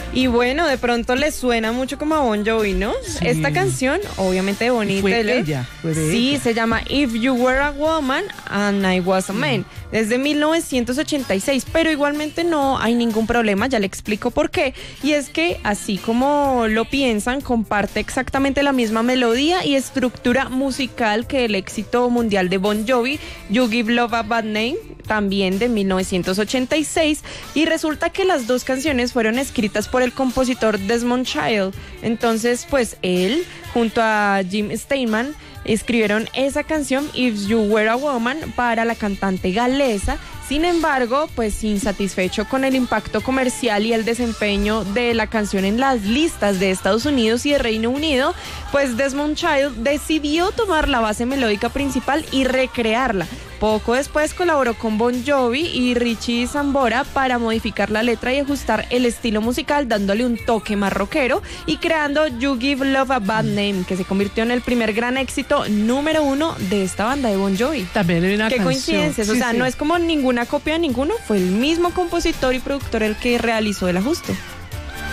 Y bueno, de pronto les suena mucho como a Bon Jovi, ¿no? Sí. Esta canción, obviamente de Bonnie Tyler. Fue de Sí, ella. se llama If You Were a Woman and I Was a Man, desde 1986, pero igualmente no hay ningún problema, ya le explico por qué. Y es que, así como lo piensan, comparte exactamente la misma melodía y estructura musical que el éxito mundial de Bon Jovi, You Give Love a Bad Name, también de 1986, y resulta que las dos canciones fueron escritas por el compositor Desmond Child. Entonces, pues él, junto a Jim Steinman, escribieron esa canción If You Were a Woman para la cantante galesa. Sin embargo, pues insatisfecho con el impacto comercial y el desempeño de la canción en las listas de Estados Unidos y de Reino Unido, pues Desmond Child decidió tomar la base melódica principal y recrearla. Poco después colaboró con Bon Jovi y Richie Sambora para modificar la letra y ajustar el estilo musical, dándole un toque más rockero y creando You Give Love a Bad Name, que se convirtió en el primer gran éxito número 1 de esta banda de Bon Jovi. También hay una Qué canción. coincidencias, Sí, o sea, sí. no es como ninguna copia de ninguno, fue el mismo compositor y productor el que realizó el ajuste.